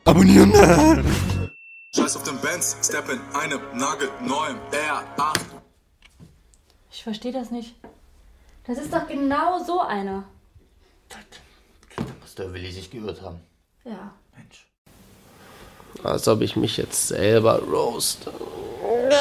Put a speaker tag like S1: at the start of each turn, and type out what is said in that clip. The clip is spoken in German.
S1: Abonnieren!
S2: Scheiß auf den Benz, step in einem nagelneuen R8.
S3: Ich verstehe das nicht. Das ist doch genau so einer.
S4: Da muss der Willi sich geirrt haben.
S3: Ja.
S4: Mensch.
S1: Als ob ich mich jetzt selber roaste.